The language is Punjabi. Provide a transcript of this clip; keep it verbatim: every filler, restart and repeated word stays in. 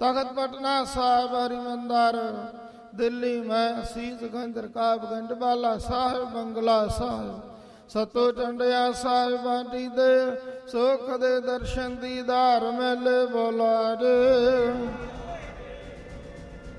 ਤਖਤ ਪਟਨਾ ਸਾਹਿਬ ਹਰਿਮੰਦਰ, ਦਿੱਲੀ ਮੈਂ ਅਸੀਸ ਗੰਜ ਰਕਾਬਗੰਜ ਬਾਲਾ ਸਾਹਿਬ ਬੰਗਲਾ ਸਾਹਿਬ, ਸਤੋ ਚੰਡਿਆ ਸਾਹਿਬ ਬਾਟੀ ਦੇ ਸੁਖ ਦੇ ਦਰਸ਼ਨ ਦੀਦਾਰ ਮੇਲੇ ਬੋਲਾ ਦੇ।